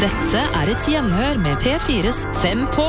Dette et hjemhør med P4's 5 på.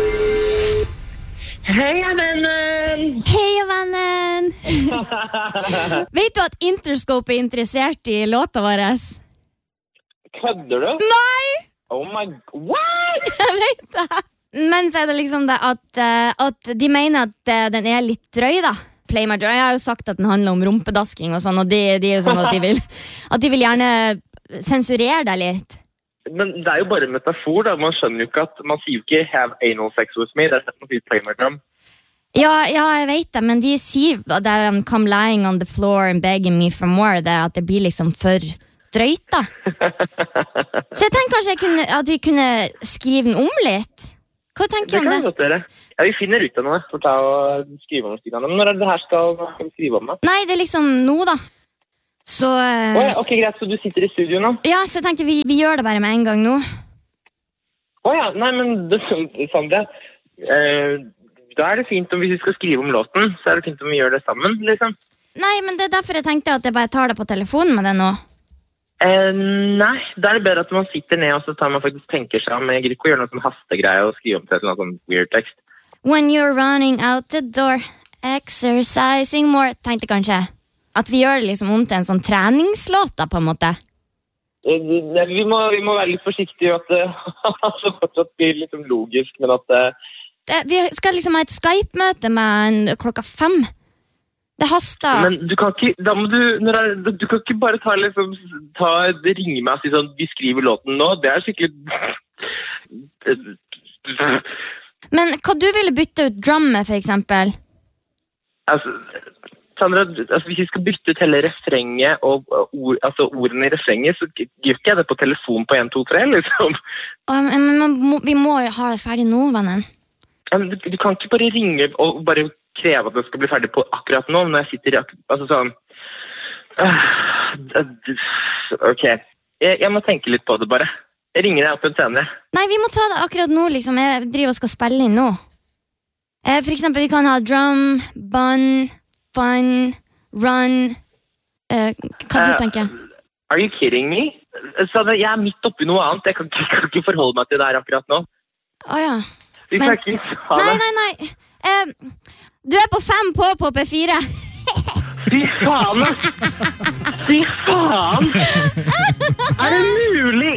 Heia vennen! Heia vennen! Vet du at Interscope interessert I låta vår? Kødder du? Nei! Oh my... What? Jeg vet det. Men så det liksom det at de mener at den litt drøy da. Play My Joy. Jeg har jo sagt at den handler om rumpedasking og sånn, og de jo sånn at de vil gjerne sensurere deg litt. Men det jo bare en metafor da, man skjønner jo ikke at man sier jo ikke have anal sex with me, det at man sier play my drum. Ja, jeg vet det, men de sier der come lying on the floor and begging me for more, det at det blir liksom for drøyt da. Så jeg tenker kanskje at vi kunne skrive den om litt. Hva tenker du om det? Det kan vi godt gjøre. Ja, vi finner ut av noe, for ta og skrive om det. Men når det her skal skrive om det? Nei, det liksom nå da. Så, ok, greit, så du sitter I studio nå? Ja, så jeg tenkte vi gjør det bare med en gang nå. Ja, nei, men Sandra, da det fint om hvis vi skal skrive om låten, så det fint om vi gjør det sammen, liksom. Nei, men det derfor jeg tenkte at jeg bare tar det på telefonen med det nå. Nei, da det bedre at man sitter ned og så tar man faktisk tenker seg om. Jeg gidder ikke å gjøre noe sånn hastegreie og skrive om til noe sånn weird tekst. When you're running out the door, exercising more, tenkte kanskje. At vi gjør det liksom om til en sånn treningslåt da, på en måte. Vi må være litt forsiktige at det fortsatt blir litt logisk, men at vi skal liksom ha et Skype-møte med 5:00. Det haster. Men du kan ikke, da må du kan ikke bare ringe meg og si sånn, vi skriver låten nå, det skikkelig... Men hva du ville bytte ut drum med, for eksempel? Sandra, hvis vi skal bytte ut hele refrenget og ordene I refrenget, så gjør ikke jeg det på telefon på 1, 2, 3, liksom. Men vi må jo ha det ferdig nå, vennen. Du kan ikke bare ringe og bare kreve at det skal bli ferdig på akkurat nå, når jeg sitter sånn... Ok, jeg må tenke litt på det bare. Jeg ringer deg opp en senere. Nei, vi må ta det akkurat nå, liksom. Jeg driver og skal spille inn nå. For eksempel, vi kan ha drum, bun, fun, run. Hva du tenker? Are you kidding me? Så jeg midt oppi noe annet. Jeg kan ikke forholde meg til det her akkurat nå. Ja. Vi kan ikke ha det. Nei. Du på 5 på P4. Fy faen! Fy faen! Det mulig?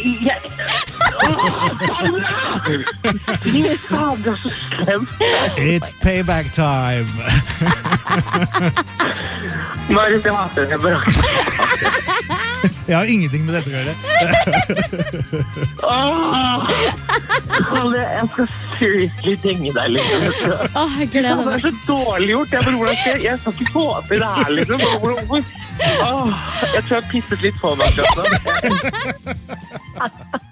Fy faen, det så slemt. It's payback time. Marius, jeg hater det. Jeg bare Jeg har ingenting med dette å gjøre. Jeg skal seriously denge deg litt. Jeg gleder meg. Det så dårlig gjort. Jeg skal ikke få til det her, liksom. Jeg tror jeg pisset litt på meg.